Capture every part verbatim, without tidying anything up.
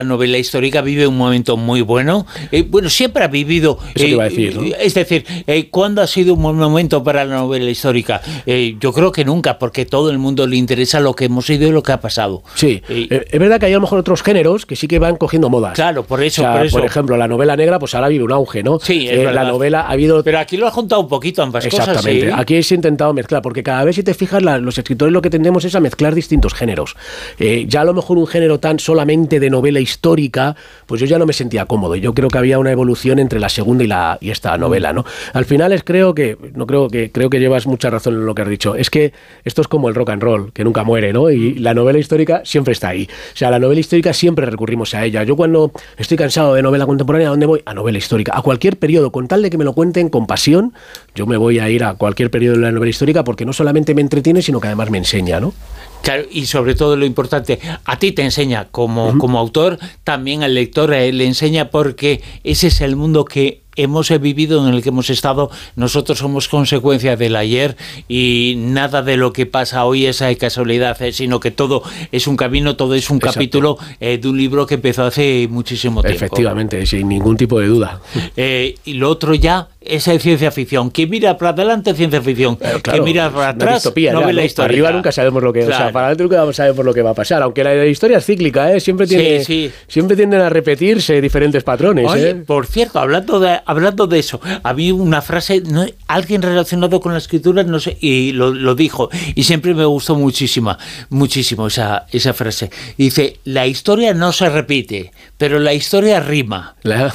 La novela histórica vive un momento muy bueno. Eh, bueno, siempre ha vivido... Eso eh, te iba a decir, ¿no? Es decir, eh, ¿cuándo ha sido un buen momento para la novela histórica? Eh, yo creo que nunca, porque todo el mundo le interesa lo que hemos ido y lo que ha pasado. Sí, eh, eh, es verdad que hay a lo mejor otros géneros que sí que van cogiendo modas. Claro, por eso, o sea, por eso. Por ejemplo, la novela negra, pues ahora vive un auge, ¿no? Sí, es eh, verdad. La novela ha habido... Pero aquí lo ha juntado un poquito ambas Exactamente. cosas. ¿Sí? Aquí se ha intentado mezclar, porque cada vez, si te fijas, la, los escritores lo que tendemos es a mezclar distintos géneros. Eh, ya a lo mejor un género tan solamente de novela histórica, pues yo ya no me sentía cómodo. Yo creo que había una evolución entre la segunda y la y esta novela, ¿no? Al final es creo que no creo que creo que llevas mucha razón en lo que has dicho. Es que esto es como el rock and roll, que nunca muere, ¿no? Y la novela histórica siempre está ahí. O sea, la novela histórica siempre recurrimos a ella. Yo cuando estoy cansado de novela contemporánea, ¿a dónde voy? A novela histórica. A cualquier periodo, con tal de que me lo cuenten con pasión, yo me voy a ir a cualquier periodo de la novela histórica porque no solamente me entretiene, sino que además me enseña, ¿no? Claro, y sobre todo lo importante, a ti te enseña como, uh-huh. como autor, también al lector eh, le enseña, porque ese es el mundo que hemos vivido, en el que hemos estado. Nosotros somos consecuencia del ayer y nada de lo que pasa hoy es de casualidad, eh, sino que todo es un camino, todo es un Exacto. capítulo eh, de un libro que empezó hace muchísimo tiempo. Efectivamente, sin ningún tipo de duda. Eh, y lo otro ya es ciencia ficción. Quien mira para adelante, ciencia ficción. Claro, Quien mira para atrás, distopía, novela ya, ¿no? histórica. Para arriba nunca sabemos lo que... Claro. O sea, para adelante nunca sabemos lo que va a pasar. Aunque la, la historia es cíclica, ¿eh? Siempre, tiene, sí, sí. siempre tienden a repetirse diferentes patrones. Oye, ¿eh? Por cierto, hablando de, hablando de eso, había una frase, ¿no? Alguien relacionado con la escritura, no sé, y lo, lo dijo, y siempre me gustó muchísimo, muchísimo esa, esa frase. Dice, la historia no se repite, pero la historia rima. La...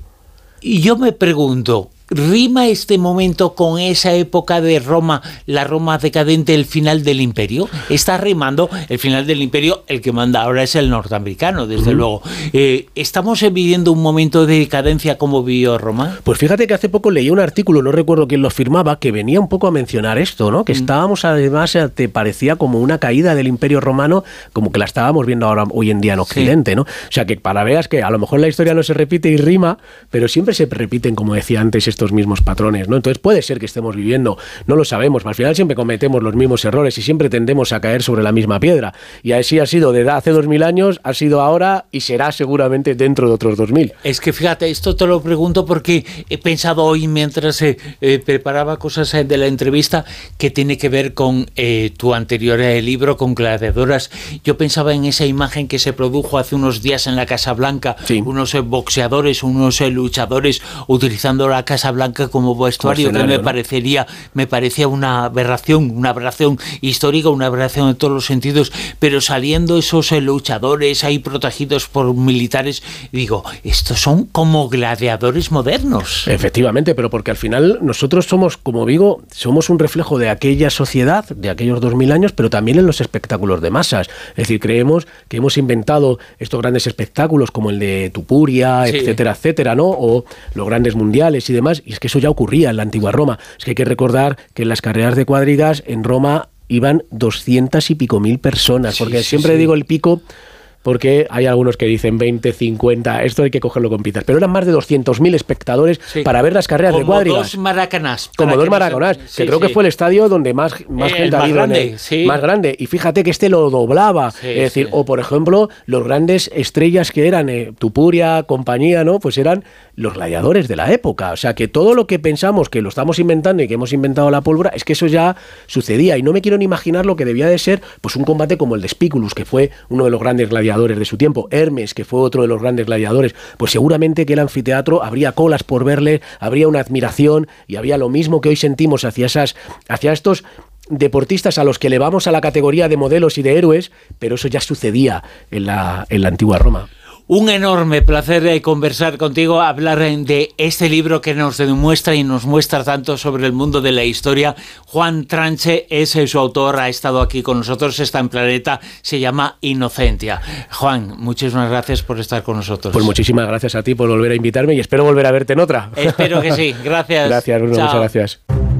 Y yo me pregunto, ¿rima este momento con esa época de Roma, la Roma decadente, el final del imperio? Está rimando el final del imperio, el que manda ahora es el norteamericano, desde uh-huh. luego. Eh, ¿Estamos viviendo un momento de decadencia como vivió Roma? Pues fíjate que hace poco leí un artículo, no recuerdo quién lo firmaba, que venía un poco a mencionar esto, ¿no? Que uh-huh. estábamos, además, te parecía como una caída del imperio romano, como que la estábamos viendo ahora hoy en día en Occidente, sí. ¿no? O sea, que para veas que a lo mejor la historia no se repite y rima, pero siempre se repiten, como decía antes, estos mismos patrones, ¿no? Entonces puede ser que estemos viviendo, no lo sabemos, al final siempre cometemos los mismos errores y siempre tendemos a caer sobre la misma piedra, y así ha sido desde hace dos mil años, ha sido ahora y será seguramente dentro de otros dos mil. Es que fíjate, esto te lo pregunto porque he pensado hoy mientras eh, eh, preparaba cosas eh, de la entrevista que tiene que ver con eh, tu anterior eh, libro, con Gladiadoras. Yo pensaba en esa imagen que se produjo hace unos días en la Casa Blanca, sí. unos eh, boxeadores, unos eh, luchadores utilizando la Casa Blanca como vestuario, que me ¿no? parecería me parecía una aberración, una aberración histórica, una aberración en todos los sentidos, pero saliendo esos eh, luchadores ahí protegidos por militares, digo, estos son como gladiadores modernos. Efectivamente, pero porque al final nosotros somos, como digo, somos un reflejo de aquella sociedad, de aquellos dos mil años, pero también en los espectáculos de masas. Es decir, creemos que hemos inventado estos grandes espectáculos como el de Tupuria, sí. etcétera, etcétera, ¿no? O los grandes mundiales y demás, y es que eso ya ocurría en la antigua Roma. Es que hay que recordar que en las carreras de cuadrigas en Roma iban doscientas y pico mil personas, porque sí, siempre sí. digo el pico porque hay algunos que dicen veinte, cincuenta, esto hay que cogerlo con pinzas, pero eran más de doscientos mil espectadores sí. para ver las carreras como de cuadrigas. Como dos Maracanás. Como dos Maracanás, que sí, creo sí. que fue el estadio donde más, más eh, gente ha ido. Grande, sí. Más grande. Y fíjate que este lo doblaba. Sí, es decir, sí. o por ejemplo, los grandes estrellas que eran eh, Tupuria, compañía, ¿no? Pues eran los gladiadores de la época. O sea, que todo lo que pensamos que lo estamos inventando y que hemos inventado la pólvora, es que eso ya sucedía. Y no me quiero ni imaginar lo que debía de ser pues un combate como el de Spiculus, que fue uno de los grandes gladiadores de su tiempo. Hermes, que fue otro de los grandes gladiadores, pues seguramente que el anfiteatro habría colas por verle, habría una admiración y había lo mismo que hoy sentimos hacia esas, hacia estos deportistas a los que elevamos a la categoría de modelos y de héroes, pero eso ya sucedía en la, en la antigua Roma. Un enorme placer de conversar contigo, hablar de este libro que nos demuestra y nos muestra tanto sobre el mundo de la historia. Juan Tranche es su autor, ha estado aquí con nosotros, está en Planeta, se llama Inocentia. Juan, muchísimas gracias por estar con nosotros. Pues muchísimas gracias a ti por volver a invitarme y espero volver a verte en otra. Espero que sí, gracias. Gracias, Bruno, muchas gracias.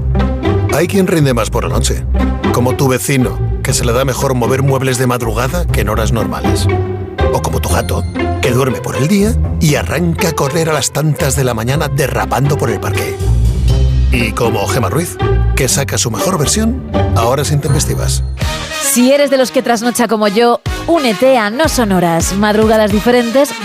Hay quien rinde más por la noche, como tu vecino, que se le da mejor mover muebles de madrugada que en horas normales. O como tu gato, que duerme por el día y arranca a correr a las tantas de la mañana derrapando por el parque. Y como Gemma Ruiz, que saca su mejor versión a horas intempestivas. Si eres de los que trasnocha como yo, únete a No Sonoras, madrugadas diferentes